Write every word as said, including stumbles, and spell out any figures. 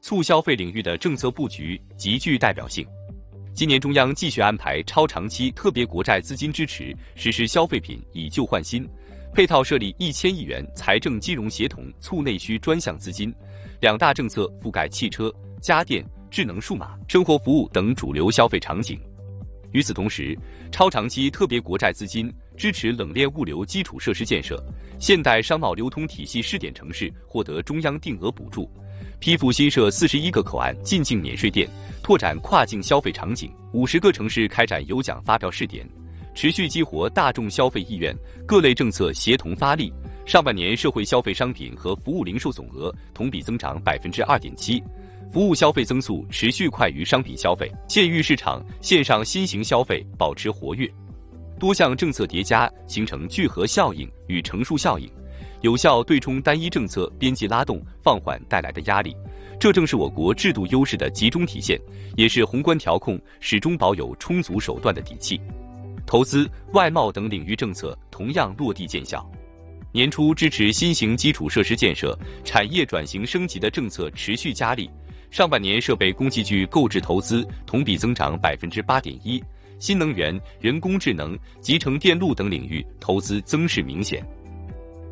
促消费领域的政策布局极具代表性。今年中央继续安排超长期特别国债资金支持，实施消费品以旧换新，配套设立一千亿元财政金融协同促内需专项资金，两大政策覆盖汽车、家电、智能数码、生活服务等主流消费场景。与此同时，超长期特别国债资金支持冷链物流基础设施建设，现代商贸流通体系试点城市获得中央定额补助，批复新设四十一个口岸进境免税店，拓展跨境消费场景，五十个城市开展有奖发票试点，持续激活大众消费意愿，各类政策协同发力。上半年社会消费商品和服务零售总额同比增长 百分之二点七，服务消费增速持续快于商品消费，县域市场线上新型消费保持活跃。多项政策叠加，形成聚合效应与乘数效应，有效对冲单一政策边际拉动放缓带来的压力。这正是我国制度优势的集中体现，也是宏观调控始终保有充足手段的底气。投资、外贸等领域政策同样落地见效。年初支持新型基础设施建设、产业转型升级的政策持续加力。上半年设备工器具购置投资同比增长 百分之八点一， 新能源、人工智能、集成电路等领域投资增势明显。